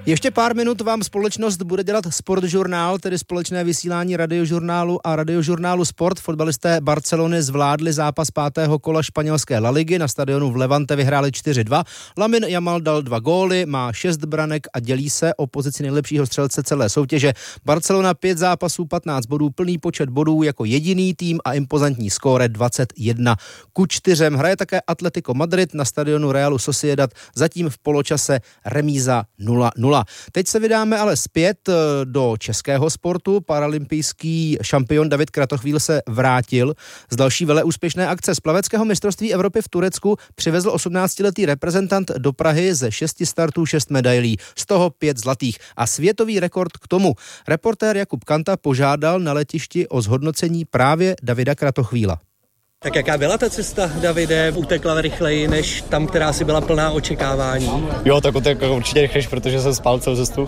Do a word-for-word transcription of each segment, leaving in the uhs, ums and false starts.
Ještě pár minut vám společnost bude dělat Sportžurnál, tedy společné vysílání Radiožurnálu a Radiožurnálu Sport. Fotbalisté Barcelony zvládli zápas pátého kola španělské La Ligy. Na stadionu v Levante vyhráli čtyři dva. Lamin Yamal dal dva góly, má šest branek a dělí se o pozici nejlepšího střelce celé soutěže. Barcelona pět zápasů, patnáct bodů, plný počet bodů jako jediný tým a impozantní skóre dvacet jedna ku čtyřem. Hraje také Atletico Madrid, na stadionu Realu Sociedad zatím v poločase remíza nula nula. Teď se vydáme ale zpět do českého sportu. Paralympijský šampion David Kratochvíl se vrátil z další veleúspěšné akce. Z plaveckého mistrovství Evropy v Turecku přivezl osmnáctiletý reprezentant do Prahy ze šesti startů šest medailí, z toho pět zlatých a světový rekord k tomu. Reportér Jakub Kanta požádal na letišti o zhodnocení právě Davida Kratochvíla. Tak jaká byla ta cesta, Davide? Utekla rychleji než tam, která si byla plná očekávání? Jo, tak utekla určitě rychlejš, protože jsem spal celou cestu.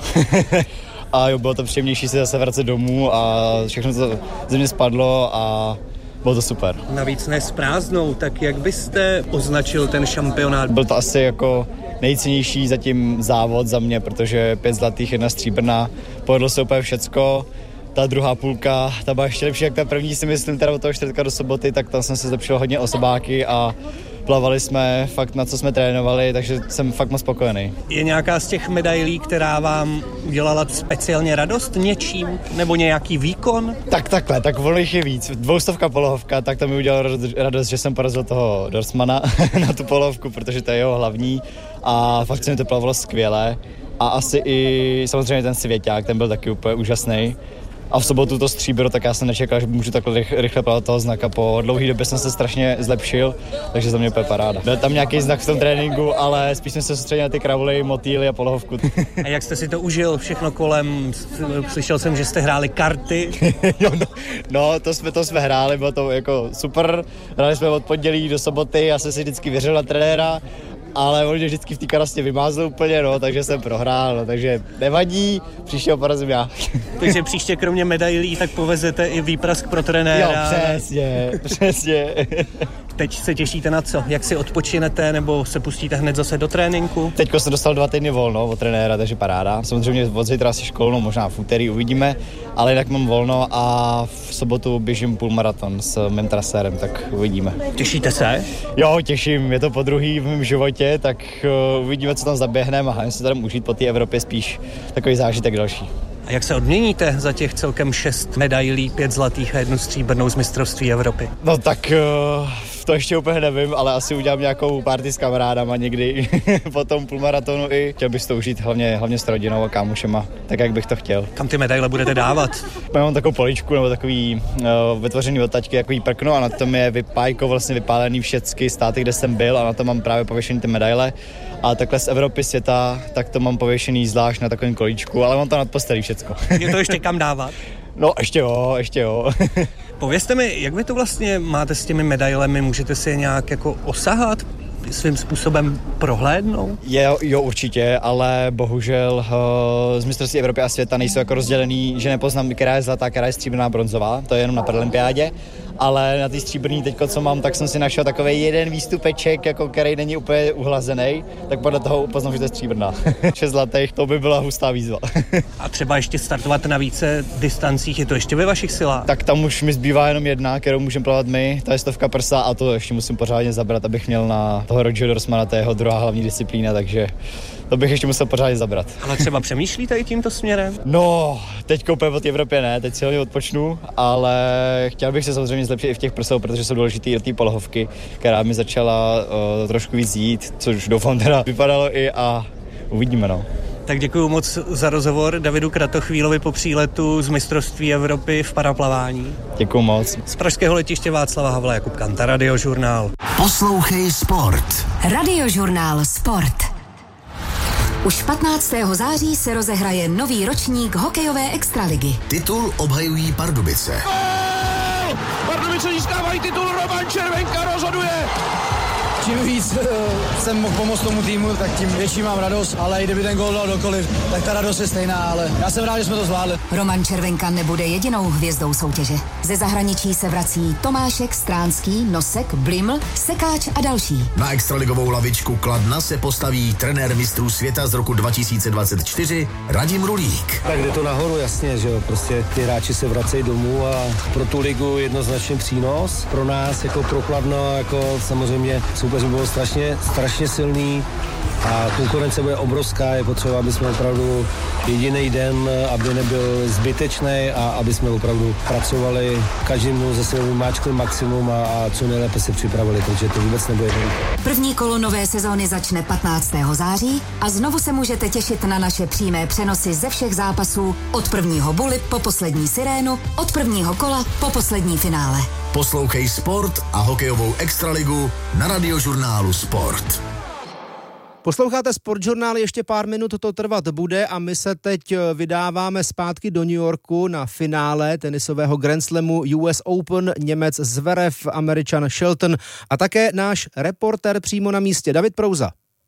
A jo, bylo to příjemnější se zase vracet domů a všechno to ze mě spadlo a bylo to super. Navíc ne s prázdnou, tak jak byste označil ten šampionát? Byl to asi jako nejcennější zatím závod za mě, protože pět zlatých, jedna stříbrná, povedlo se úplně všecko. Ta druhá půlka, ta byla ještě lepší jak ta první, si myslím, teda od toho čtvrtka do soboty, tak tam jsem se zlepšil hodně osobáky a plavali jsme fakt na co jsme trénovali, takže jsem fakt moc spokojený. Je nějaká z těch medailí, která vám udělala speciálně radost něčím, nebo nějaký výkon? Tak takhle, tak ono jich je víc. Dvoustovka polohovka, tak to mi udělalo radost, že jsem porazil toho Dorsmana na tu polovku, protože to je jeho hlavní a fakt se mi to plavalo skvěle. A asi i samozřejmě ten svěťák, ten byl taky úplně úžasný. A v sobotu to stříbro, tak já jsem nečekal, že můžu takhle rychle plavat toho znaka. Po dlouhé době jsem se strašně zlepšil, takže za mě úplně paráda. Byl tam nějaký znak v tom tréninku, ale spíš jsem se soustředil na ty kravoly, motýly a polohovku. A jak jste si to užil všechno kolem? Slyšel jsem, že jste hráli karty. jo, no, no, to jsme, to jsme hráli, bylo to jako super. Hráli jsme od pondělí do soboty, já jsem si vždycky věřil na trenéra. Ale on mě vždycky v té karastě vymázl úplně, no, takže jsem prohrál, no, takže nevadí, příště ho porazím já. Takže příště kromě medailí tak povezete i výprask pro trenéra. Jo, přesně, přesně. Teď se těšíte na co? Jak si odpočinete nebo se pustíte hned zase do tréninku? Teďko jsem dostal dva týdny volno od trenéra, takže paráda. Samozřejmě od zítra asi školu, no, možná v úterý uvidíme, ale jinak mám volno a v sobotu běžím půlmaraton s mým trasérem, tak uvidíme. Těšíte se? Jo, těším, je to po druhý v mém životě, tak uh, uvidíme, co tam zaběhneme a hlavně se tam užít po té Evropě spíš takový zážitek další. A jak se odměníte za těch celkem šest medailí, pět zlatých a jednu stříbrnou z mistrovství Evropy? No tak uh, to ještě úplně nevím, ale asi udělám nějakou party s kamarádama někdy po tom půlmaratonu i. Chtěl bych to užít hlavně, hlavně s rodinou a kámošema, tak jak bych to chtěl. Kam ty medaile budete dávat? Mám takovou poličku nebo takový uh, vytvořený od taťky, takový prkno a na tom je vypájko, vlastně vypálený všechny státy, kde jsem byl a na tom mám právě pověšený ty medaile. A takhle z Evropy, světa, tak to mám pověšený zvlášť na takovém kolíčku, ale mám to nad postelí všecko. Je to ještě kam dávat? No ještě jo, ještě jo. Povězte mi, jak vy to vlastně máte s těmi medailemi, můžete si je nějak jako osahat? Svým způsobem prohlédnout? Jo, jo, určitě, ale bohužel uh, z mistrovství Evropy a světa nejsou jako rozdělený, že nepoznám, která je zlatá, která je stříbrná, bronzová, to je jenom na paralympiádě, ale na té stříbrný teďko, co mám, tak jsem si našel takový jeden výstupeček, jako který není úplně uhlazený, tak podle toho upoznám, že to je stříbrná. Šest zlatých, to by byla hustá výzva. A třeba ještě startovat na více distancích, je to ještě ve vašich silách? Tak tam už mi zbývá jenom jedna, kterou můžeme plavat my, ta je stovka prsa a to ještě musím pořádně zabrat, abych měl na toho Roger Dorsmana, to je jeho druhá hlavní disciplína, takže to bych ještě musel pořádně zabrat. Ale třeba přemýšlíte i tímto směrem? No, teď úplně od Evropě ne, teď si hodně odpočnu, ale chtěl bych se samozřejmě zlepšit i v těch prsou, protože jsou důležitý ty polohovky, která mi začala uh, trošku víc jít, což doufám teda vypadalo i a uvidíme, no. Tak děkuju moc za rozhovor Davidu Kratochvílovi po příletu z mistrovství Evropy v paraplavání. Děkuju moc. Z pražského letiště Václava Havla, Jakub Kanta, Radiožurnál. Poslouchej Sport. Radiožurnál Sport. Už patnáctého září se rozehraje nový ročník hokejové extraligy. Titul obhajují Pardubice. Gól! Pardubice získávají titul, Roman Červenka rozhoduje. čím víc jsem mohl pomoct tomu týmu, tak tím větší mám radost, ale i kdyby ten gól dal dokoliv, tak ta radost je stejná, ale já jsem rád, že jsme to zvládli. Roman Červenka nebude jedinou hvězdou soutěže. Ze zahraničí se vrací Tomášek, Stránský, Nosek, Bliml, Sekáč a další. Na extraligovou lavičku Kladna se postaví trenér mistrů světa z roku dva tisíce dvacet čtyři Radim Rulík. Tak jde to nahoru, jasně, že jo, prostě ty hráči se vracejí domů a pro tu ligu jednoznačně přínos. Pro nás, jako pro Kladno, jako samozřejmě soupeři bylo strašně, strašně silný a konkurence bude obrovská, je potřeba, aby jsme opravdu jediný den, aby nebyl zbytečný a aby jsme opravdu pracovali každým dnu ze svým máčkem maximum a, a co nejlépe se připravili, protože to vůbec nebude jednoduché. První kolo nové sezóny začne patnáctého září a znovu se můžete těšit na naše přímé přenosy ze všech zápasů od prvního buly po poslední sirénu, od prvního kola po poslední finále. Poslouchej Sport a hokejovou extraligu na Radiožurnálu Sport. Posloucháte Sportžurnál, ještě pár minut to trvat bude a my se teď vydáváme zpátky do New Yorku na finále tenisového Grand Slamu U S Open, Němec Zverev, Američan Shelton a také náš reporter přímo na místě David Prouza.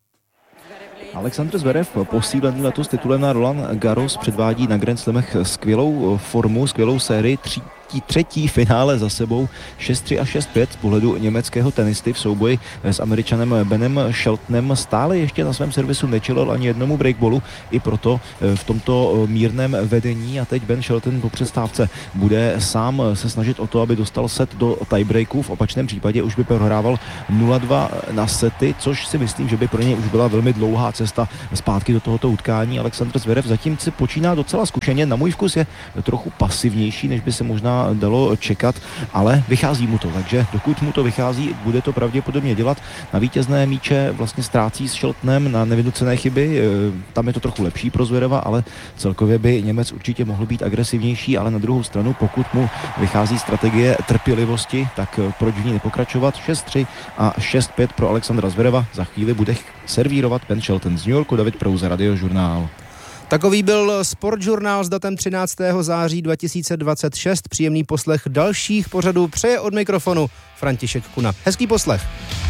Alexandr Zverev, posílený letos titulem na Roland Garros, předvádí na Grand Slamech skvělou formu, skvělou sérii, tří třetí finále za sebou, šest tři a šest pět z pohledu německého tenisty v souboji s Američanem Benem Sheltonem. Stále ještě na svém servisu nečelil ani jednomu breakballu, i proto v tomto mírném vedení a teď Ben Shelton po přestávce bude sám se snažit o to, aby dostal set do tiebreaku. V opačném případě už by prohrával nula dva na sety, což si myslím, že by pro něj už byla velmi dlouhá cesta zpátky do tohoto utkání. Alexandr Zverev zatím si počíná docela zkušeně, na můj vkus je trochu pasivnější, než by se možná dalo čekat, ale vychází mu to, takže dokud mu to vychází, bude to pravděpodobně dělat. Na vítězné míče vlastně ztrácí s Sheltonem na nevynucené chyby, tam je to trochu lepší pro Zvereva, ale celkově by Němec určitě mohl být agresivnější, ale na druhou stranu, pokud mu vychází strategie trpělivosti, tak proč v ní nepokračovat? šest tři a šest pět pro Alexandra Zvereva. Za chvíli bude servírovat Ben Shelton z New Yorku. David Prouza, Radiožurnál. Takový byl Sportžurnál s datem třináctého září dva tisíce dvacet šest. Příjemný poslech dalších pořadů přeje od mikrofonu František Kuna. Hezký poslech.